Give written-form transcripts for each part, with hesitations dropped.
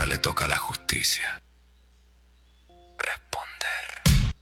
le toca a la justicia responder.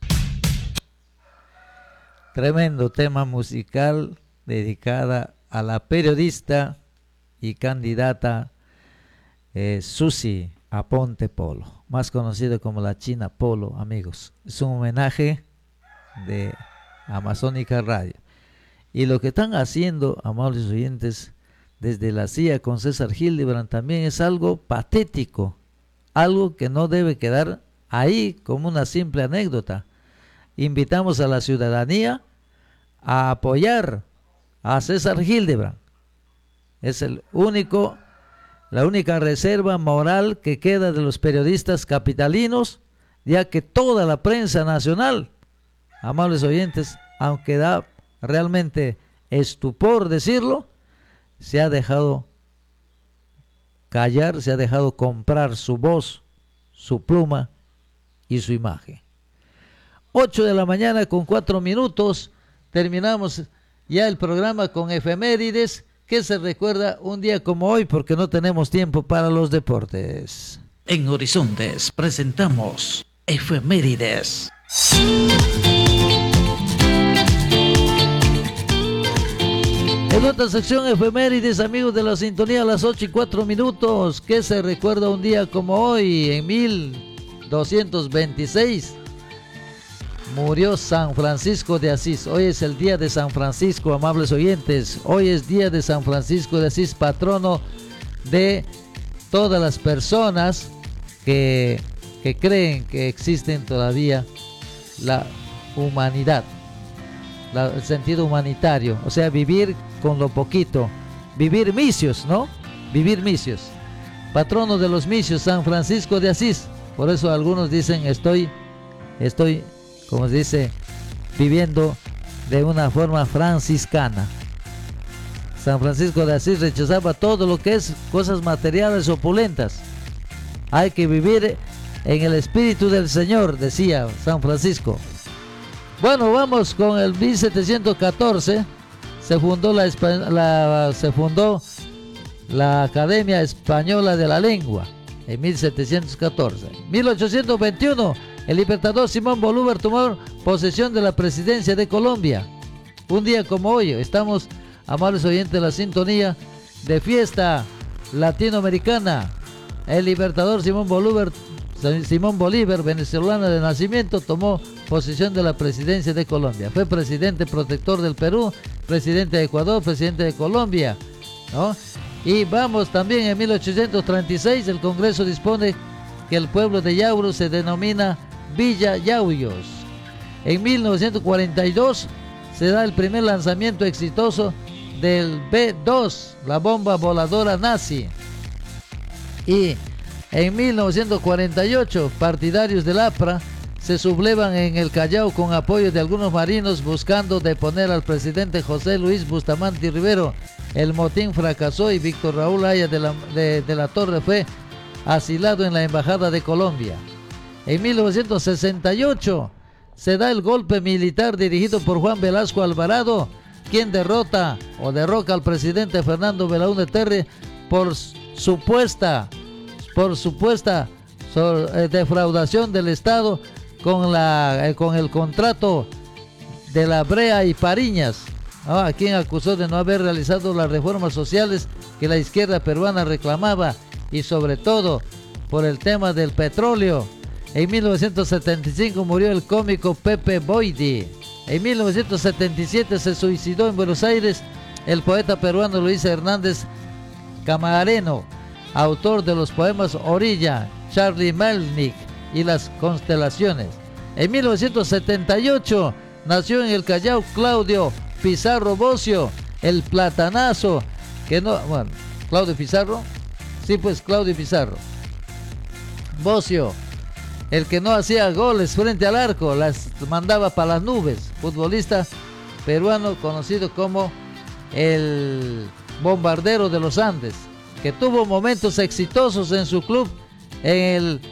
Tremendo tema musical dedicada a la periodista y candidata Susi Aponte Polo, más conocida como la China Polo, amigos. Es un homenaje de Amazónica Radio. Y lo que están haciendo, amables oyentes, desde la CIA con César Hildebrand también es algo patético, algo que no debe quedar ahí como una simple anécdota. Invitamos a la ciudadanía a apoyar a César Hildebrand. Es la única reserva moral que queda de los periodistas capitalinos, ya que toda la prensa nacional, amables oyentes, aunque da realmente estupor decirlo, se ha dejado callar, se ha dejado comprar su voz, su pluma y su imagen. 8 de la mañana con 4 minutos, terminamos ya el programa con efemérides, que se recuerda un día como hoy porque no tenemos tiempo para los deportes. En Horizontes presentamos efemérides. En otra sección efemérides, amigos de la sintonía, a las 8 y 4 minutos, que se recuerda un día como hoy, en 1226, murió San Francisco de Asís. Hoy es el día de San Francisco, amables oyentes. Hoy es día de San Francisco de Asís, patrono de todas las personas que creen que existen todavía la humanidad, el sentido humanitario, o sea, vivir con lo poquito, vivir misios, ¿no? Vivir misios. Patrono de los misios, San Francisco de Asís. Por eso algunos dicen, estoy, como se dice, viviendo de una forma franciscana. San Francisco de Asís rechazaba todo lo que es cosas materiales opulentas. Hay que vivir en el espíritu del Señor, decía San Francisco. Bueno, vamos con el 1714. Se fundó la Academia Española de la Lengua en 1714. 1821, el libertador Simón Bolívar tomó posesión de la presidencia de Colombia. Un día como hoy, estamos, amables oyentes, de la sintonía de fiesta latinoamericana. El libertador Simón Bolívar, venezolano de nacimiento, tomó posesión de la presidencia de Colombia. Fue presidente protector del Perú, presidente de Ecuador, presidente de Colombia, ¿no? Y vamos también en 1836, el Congreso dispone que el pueblo de Yauro se denomina Villa Yauyos. En 1942 se da el primer lanzamiento exitoso del B-2, la bomba voladora nazi. Y en 1948, partidarios del APRA se sublevan en el Callao con apoyo de algunos marinos buscando deponer al presidente José Luis Bustamante Rivero. El motín fracasó y Víctor Raúl Haya de la Torre fue asilado en la Embajada de Colombia. En 1968 se da el golpe militar dirigido por Juan Velasco Alvarado, quien derroca al presidente Fernando Belaúnde Terry por supuesta defraudación del Estado con el contrato de la Brea y Pariñas, a quien acusó de no haber realizado las reformas sociales que la izquierda peruana reclamaba, y sobre todo por el tema del petróleo. En 1975 murió el cómico Pepe Boidi. En 1977 se suicidó en Buenos Aires el poeta peruano Luis Hernández Camareno, autor de los poemas Orilla, Charlie Melnick y Las Constelaciones. En 1978 nació en el Callao Claudio Pizarro Bocio, el platanazo, Claudio Pizarro, Claudio Pizarro Bocio, el que no hacía goles frente al arco, las mandaba para las nubes, futbolista peruano conocido como el bombardero de los Andes, que tuvo momentos exitosos en su club en el